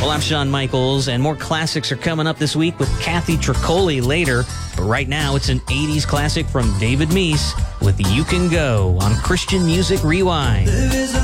Well, I'm Shawn Michaels, and more classics are coming up this week with Kathy Tricoli later. But right now, it's an 80s classic from David Meece with You Can Go on Christian Music Rewind.